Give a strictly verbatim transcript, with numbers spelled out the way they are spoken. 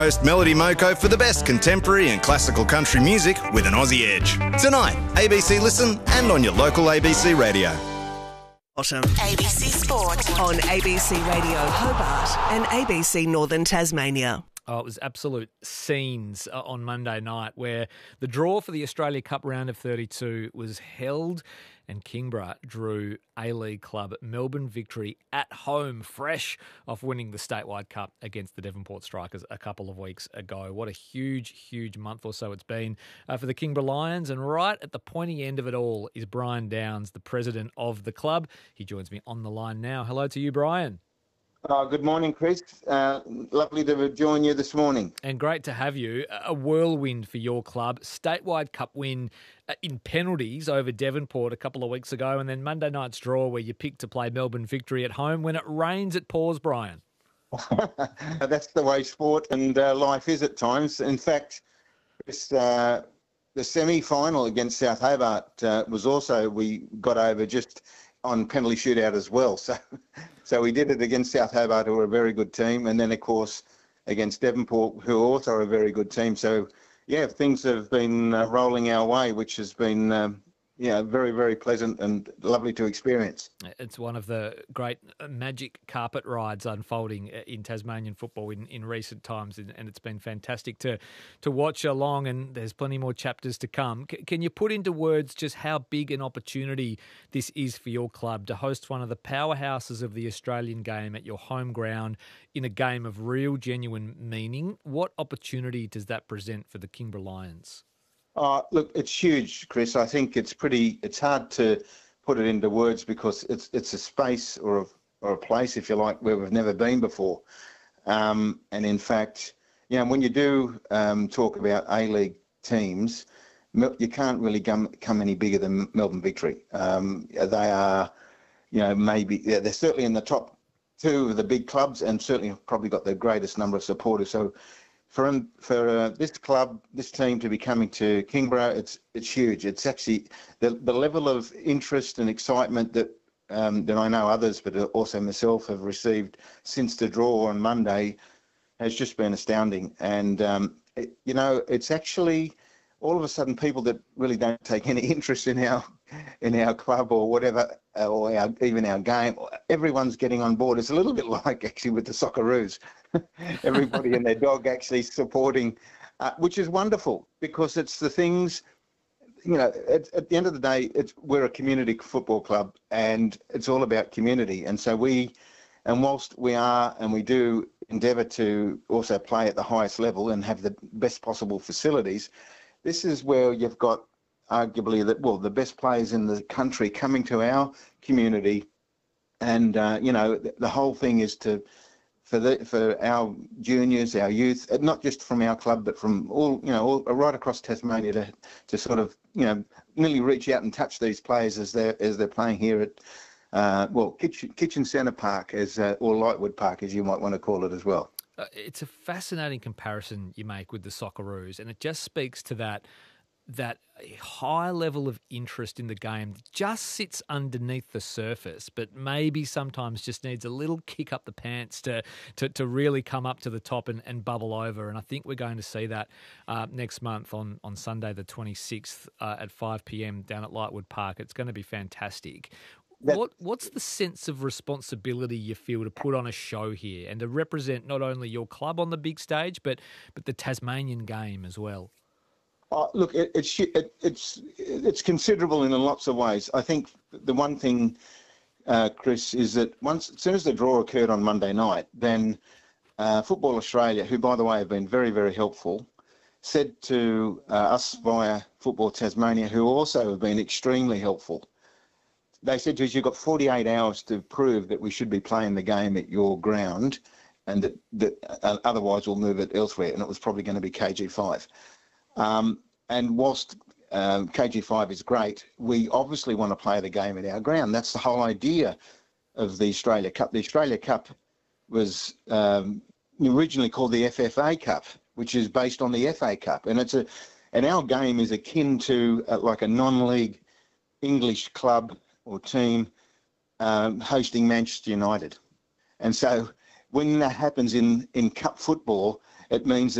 Host Melody Moko for the best contemporary and classical country music with an Aussie edge. Tonight, A B C Listen and on your local A B C radio. Awesome. A B C Sport On A B C Radio Hobart and A B C Northern Tasmania. Oh, it was absolute scenes uh, on Monday night where the draw for the Australia Cup round of thirty-two was held and Kingborough drew A-League club Melbourne Victory at home, fresh off winning the statewide cup against the Devonport Strikers a couple of weeks ago. What a huge, huge month or so it's been uh, for the Kingborough Lions. And right at the pointy end of it all is Brian Downs, the president of the club. He joins me on the line now. Hello to you, Brian. Oh, good morning, Chris. Uh, lovely to join you this morning. And great to have you. A whirlwind for your club. Statewide Cup win in penalties over Devonport a couple of weeks ago, and then Monday night's draw where you picked to play Melbourne Victory at home. When it rains, it pours, Brian. That's the way sport and uh, life is at times. In fact, Chris, uh, the semi-final against South Hobart uh, was also, we got over just on penalty shootout as well. So so we did it against South Hobart, who are a very good team, and then, of course, against Devonport, who also are a very good team. So, yeah, things have been uh, rolling our way, which has been, um, yeah, very, very pleasant and lovely to experience. It's one of the great magic carpet rides unfolding in Tasmanian football in, in recent times, and, and it's been fantastic to to watch along, and there's plenty more chapters to come. C- can you put into words just how big an opportunity this is for your club to host one of the powerhouses of the Australian game at your home ground in a game of real, genuine meaning? What opportunity does that present for the Kingborough Lions? Uh, look, it's huge, Chris. I think it's pretty, it's hard to put it into words because it's it's a space or a, or a place, if you like, where we've never been before. Um, and in fact, you know, when you do um, talk about A-League teams, you can't really come, come any bigger than Melbourne Victory. Um, they are, you know, maybe, yeah, they're certainly in the top two of the big clubs and certainly probably got the greatest number of supporters. So For for uh, this club, this team to be coming to Kingborough, it's it's huge. It's actually the the level of interest and excitement that um, that I know others, but also myself, have received since the draw on Monday has just been astounding. And um, it, you know, it's actually all of a sudden people that really don't take any interest in our in our club or whatever, or our, even our game, everyone's getting on board. It's a little bit like actually with the Socceroos. Everybody and their dog actually supporting, uh, which is wonderful because it's the things, you know, at, at the end of the day, it's, we're a community football club and it's all about community. And so we, and whilst we are and we do endeavour to also play at the highest level and have the best possible facilities, this is where you've got arguably that, well, the best players in the country coming to our community. And, uh, you know, the, the whole thing is to, For the for our juniors, our youth, not just from our club, but from all you know, all, right across Tasmania, to to sort of you know, nearly reach out and touch these players as they're as they're playing here at uh, well, Kitchen Kitchen Centre Park, as uh, or Lightwood Park, as you might want to call it as well. Uh, it's a fascinating comparison you make with the Socceroos, and it just speaks to that that high level of interest in the game that just sits underneath the surface, but maybe sometimes just needs a little kick up the pants to to, to really come up to the top and, and bubble over. And I think we're going to see that uh, next month on, on Sunday the twenty-sixth uh, at five p.m. down at Lightwood Park. It's going to be fantastic. That, what What's the sense of responsibility you feel to put on a show here and to represent not only your club on the big stage, but but the Tasmanian game as well? Uh, look, it, it's it, it's it's considerable in lots of ways. I think the one thing, uh, Chris, is that once as soon as the draw occurred on Monday night, then uh, Football Australia, who by the way have been very very helpful, said to uh, us via Football Tasmania, who also have been extremely helpful. They said to us, "You've got forty-eight hours to prove that we should be playing the game at your ground, and that that uh, otherwise we'll move it elsewhere." And it was probably going to be K G five. Um, and whilst um, K G five is great, we obviously want to play the game at our ground. That's the whole idea of the Australia Cup. The Australia Cup was um, originally called the F F A Cup, which is based on the F A Cup, and it's a, and our game is akin to uh, like a non-league English club or team um, hosting Manchester United, and so when that happens in in cup football, it means